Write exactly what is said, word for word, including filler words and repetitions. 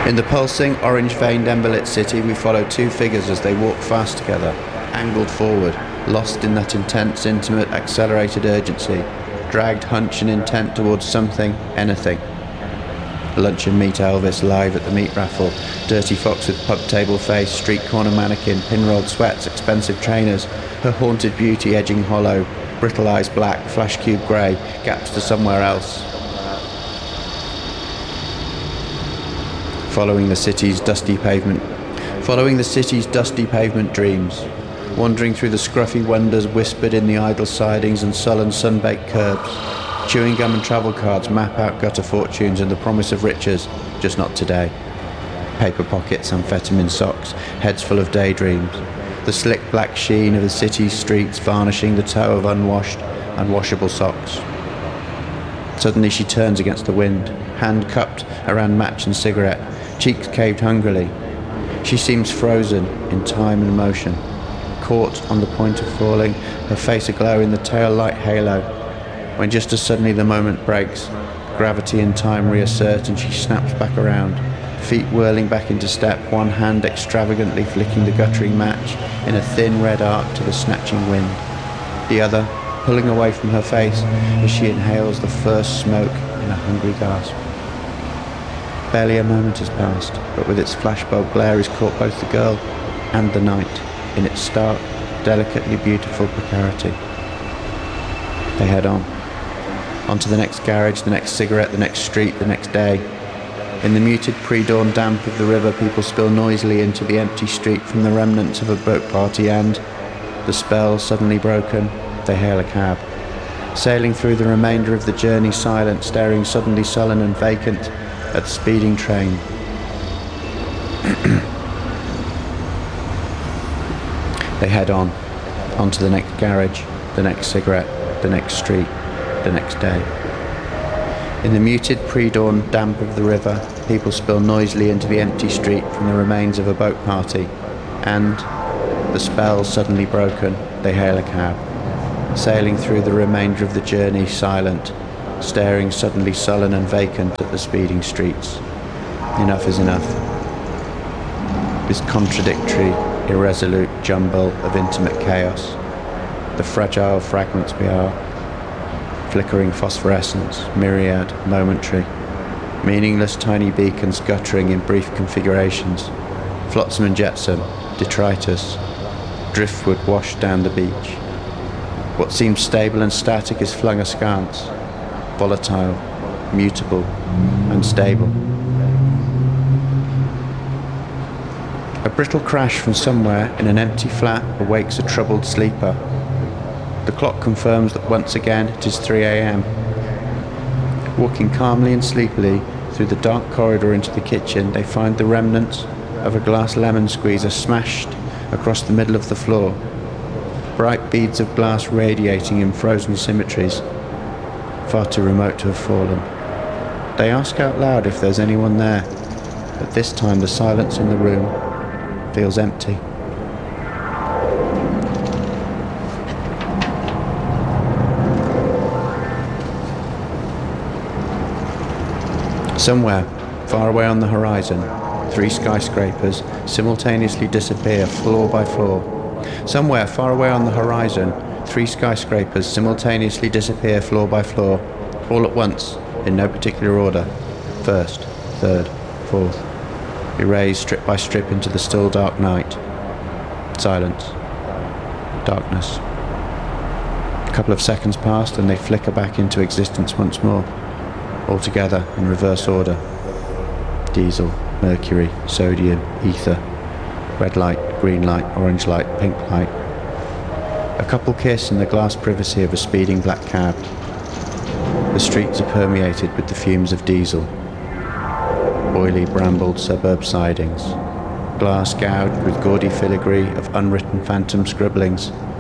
In the pulsing, orange-veined, ember-lit city, we follow two figures as they walk fast together, angled forward, lost in that intense, intimate, accelerated urgency, dragged hunch and intent towards something, anything. Lunch and meet Elvis live at the meat raffle, dirty fox with pub table face, street corner mannequin, pin-rolled sweats, expensive trainers, her haunted beauty edging hollow, brittle eyes black, flash cube grey, gaps to somewhere else. Following the city's dusty pavement, following the city's dusty pavement dreams, wandering through the scruffy wonders whispered in the idle sidings and sullen sun-baked curbs. Chewing gum and travel cards map out gutter fortunes and the promise of riches, just not today. Paper pockets, amphetamine socks, heads full of daydreams. The slick black sheen of the city's streets varnishing the toe of unwashed, unwashable socks. Suddenly she turns against the wind, hand cupped around match and cigarette, cheeks caved hungrily. She seems frozen in time and motion, caught on the point of falling, her face aglow in the tail light halo, when just as suddenly the moment breaks, gravity and time reassert and she snaps back around, feet whirling back into step, one hand extravagantly flicking the guttering match in a thin red arc to the snatching wind, the other pulling away from her face as she inhales the first smoke in a hungry gasp. Barely a moment has passed, but with its flashbulb glare is caught both the girl and the night in its stark, delicately beautiful precarity. They head on. On to the next garage, the next cigarette, the next street, the next day. In the muted pre-dawn damp of the river, people spill noisily into the empty street from the remnants of a boat party and, the spell suddenly broken, they hail a cab. Sailing through the remainder of the journey silent, staring suddenly sullen and vacant at the speeding train. They head on, on to the next garage, the next cigarette, the next street, the next day. In the muted pre-dawn damp of the river, people spill noisily into the empty street from the remains of a boat party, and, the spell suddenly broken, they hail a cab, sailing through the remainder of the journey silent, staring suddenly sullen and vacant at the speeding streets. Enough is enough. This contradictory, irresolute jumble of intimate chaos, the fragile fragments we are, flickering phosphorescence, myriad, momentary, meaningless tiny beacons guttering in brief configurations, flotsam and jetsam, detritus, driftwood washed down the beach. What seems stable and static is flung askance, volatile, mutable, unstable. A brittle crash from somewhere in an empty flat awakes a troubled sleeper. The clock confirms that once again it is three a.m. Walking calmly and sleepily through the dark corridor into the kitchen, they find the remnants of a glass lemon squeezer smashed across the middle of the floor, bright beads of glass radiating in frozen symmetries, far too remote to have fallen. They ask out loud if there's anyone there, but this time the silence in the room feels empty. Somewhere, far away on the horizon, three skyscrapers simultaneously disappear floor by floor. Somewhere, far away on the horizon, three skyscrapers simultaneously disappear floor by floor, all at once, in no particular order. First, third, fourth. Erased strip by strip into the still dark night. Silence. Darkness. A couple of seconds passed and they flicker back into existence once more, all together in reverse order. Diesel, mercury, sodium, ether, red light, green light, orange light, pink light. A couple kiss in the glass privacy of a speeding black cab. The streets are permeated with the fumes of diesel. Oily, brambled suburb sidings, glass gouged with gaudy filigree of unwritten phantom scribblings,